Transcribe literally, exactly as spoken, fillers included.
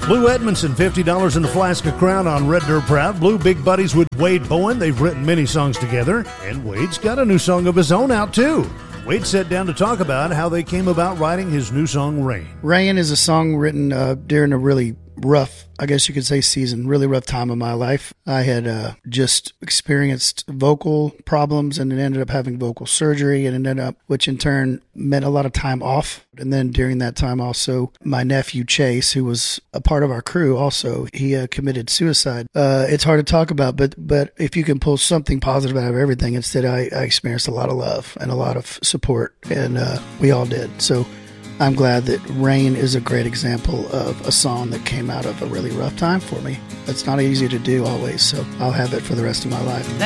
Blue Edmondson, fifty dollars in the Flask of Crown on Red Dirt Proud. Blue big buddies with Wade Bowen. They've written many songs together, and Wade's got a new song of his own out, too. Wade sat down to talk about how they came about writing his new song, Rain. Rain is a song written uh, during a really rough, I guess you could say, season, really rough time of my life. I had uh, just experienced vocal problems and it ended up having vocal surgery, and it ended up, which in turn meant a lot of time off. And then during that time also, my nephew Chase, who was a part of our crew also, he uh, committed suicide. Uh, it's hard to talk about, but but if you can pull something positive out of everything, it's that I, I experienced a lot of love and a lot of support, and uh, we all did. So I'm glad that Rain is a great example of a song that came out of a really rough time for me. It's not easy to do always, so I'll have it for the rest of my life.